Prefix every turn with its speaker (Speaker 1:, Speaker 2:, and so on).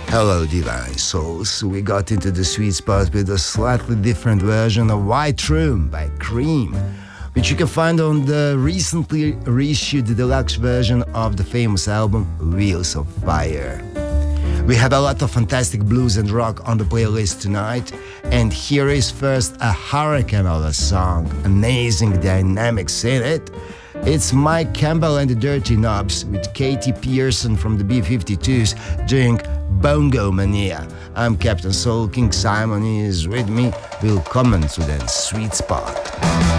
Speaker 1: Hello, Divine Souls. We got into the sweet spot with a slightly different version of White Room by Cream, which you can find on the recently reissued deluxe version of the famous album Wheels of Fire. We have a lot of fantastic blues and rock on the playlist tonight, and here is first a hurricane of a song, amazing dynamics in it. It's Mike Campbell and the Dirty Knobs with Katie Pearson from the B-52s doing Bongo Mania. I'm Captain Soul, King Simon is with me. Willkommen zu den Sweet Spot.